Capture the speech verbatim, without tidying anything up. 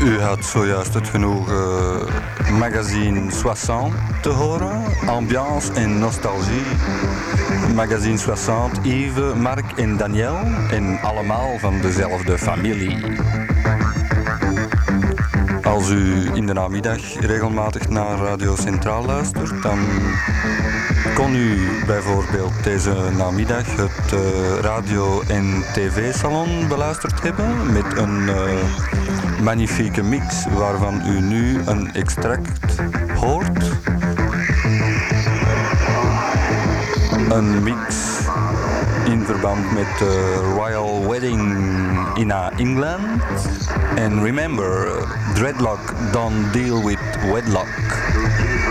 U had zojuist het genoegen Magazine zestig te horen. Ambiance en nostalgie. Magazine zestig, Yves, Mark en Daniel. En allemaal van dezelfde familie. Als u in de namiddag regelmatig naar Radio Centraal luistert, dan kon u bijvoorbeeld deze namiddag het uh, radio- en tv-salon beluisterd hebben met een uh, magnifieke mix waarvan u nu een extract hoort. Een mix in verband met de Royal Wedding in England. And remember, dreadlock don't deal with wedlock.